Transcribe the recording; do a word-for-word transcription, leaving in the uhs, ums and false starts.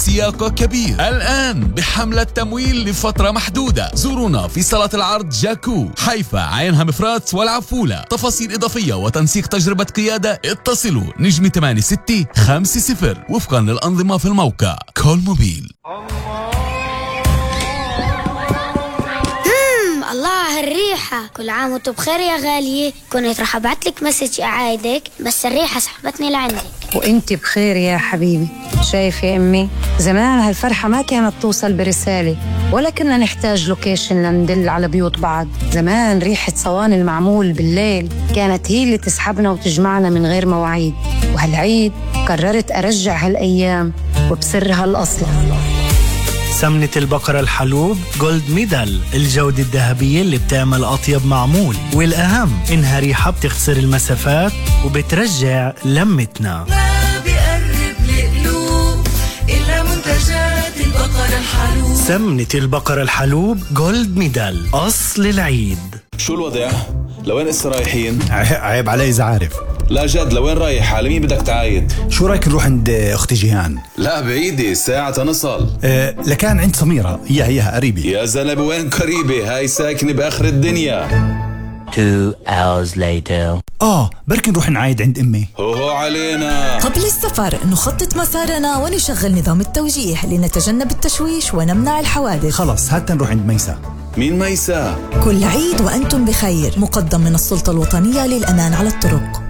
سياق كبير الآن بحملة تمويل لفترة محدودة. زورونا في صالة العرض جاكو حيفا عين همفرات والعفولة. تفاصيل إضافية وتنسيق تجربة قيادة اتصلوا نجم ثمانية ستة خمسة صفر وفقا للأنظمة في الموقع كول موبيل. الله هالريحة، كل عام وانتم بخير يا غالية. كنت رح ابعتلك مسج اعايدك بس الريحة سحبتني لعندك. وانت بخير يا حبيبي. شايف يا امي، زمان هالفرحة ما كانت توصل برسالة ولا كنا نحتاج لوكيشن لندل على بيوت بعض. زمان ريحة صواني المعمول بالليل كانت هي اللي تسحبنا وتجمعنا من غير مواعيد. وهالعيد قررت ارجع هالايام وبسرها الاصلي. سمنة البقرة الحلوب جولد ميدال، الجودة الذهبية اللي بتعمل أطيب معمول، والأهم إنها ريحة بتخسر المسافات وبترجع لمتنا. ما بيقرب لقلوب إلا منتجات البقرة الحلوب. سمنة البقرة الحلوب جولد ميدال، أصل العيد. شو الوضع؟ لوين هسه رايحين؟ عيب علي إذا عارف. لا جد، لوين رايح؟ على مين بدك تعايد؟ شو رايك نروح عند اختي جيهان؟ لا بعيدة، ساعة نصل. أه لكان عند سميرة، اياها اياها قريبة. يا زلمة وين قريبة؟ هاي ساكنة باخر الدنيا. Two hours later. اه بركي نروح نعايد عند امي. هو هو علينا. قبل السفر نخطط مسارنا ونشغل نظام التوجيه لنتجنب التشويش ونمنع الحوادث. خلص هات نروح عند ميسا. مين ميسا؟ كل عيد وأنتم بخير، مقدم من السلطة الوطنية للأمان على الطرق.